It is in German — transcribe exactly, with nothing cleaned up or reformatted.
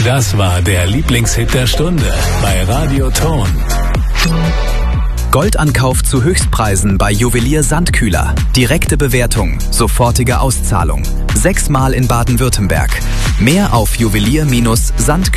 Das war der Lieblingshit der Stunde bei Radio Ton. Goldankauf zu Höchstpreisen bei Juwelier Sandkühler. Direkte Bewertung, sofortige Auszahlung. Sechsmal in Baden-Württemberg. Mehr auf juwelier Bindestrich sandkühler